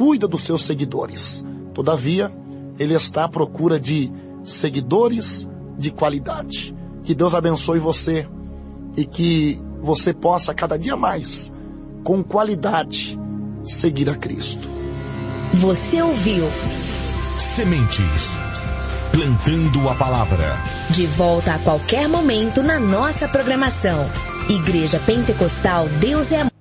cuida dos seus seguidores. Todavia, Ele está à procura de seguidores de qualidade. Que Deus abençoe você e que você possa cada dia mais, com qualidade, seguir a Cristo. Você ouviu Sementes, plantando a palavra. De volta a qualquer momento na nossa programação. Igreja Pentecostal Deus é Amor.